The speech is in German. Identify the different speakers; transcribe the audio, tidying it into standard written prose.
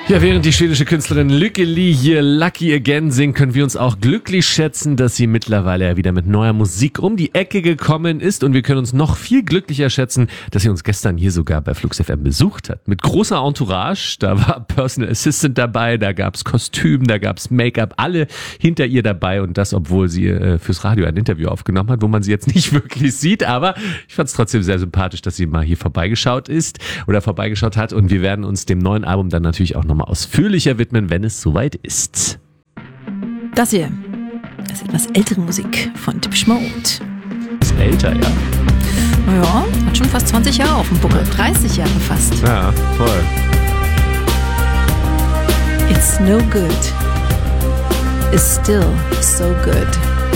Speaker 1: Ja, während die schwedische Künstlerin Lykke Li hier Lucky Again singt, können wir uns auch glücklich schätzen, dass sie mittlerweile ja wieder mit neuer Musik um die Ecke gekommen ist. Und wir können uns noch viel glücklicher schätzen, dass sie uns gestern hier sogar bei Flux FM besucht hat. Mit großer Entourage, da war Personal Assistant dabei, da gab's Kostüm, da gab's Make-up, alle hinter ihr dabei. Und das, obwohl sie fürs Radio ein Interview aufgenommen hat, wo man sie jetzt nicht wirklich sieht. Aber ich fand es trotzdem sehr sympathisch, dass sie mal hier vorbeigeschaut hat. Und wir werden uns dem neuen Album dann natürlich auch nochmal ausführlicher widmen, wenn es soweit ist.
Speaker 2: Das hier ist etwas ältere Musik von Depeche Mode.
Speaker 1: Ist älter, ja?
Speaker 2: Naja, hat schon fast 20 Jahre auf dem Buckel. 30 Jahre fast.
Speaker 1: Ja, voll.
Speaker 2: It's no good. It's still so good.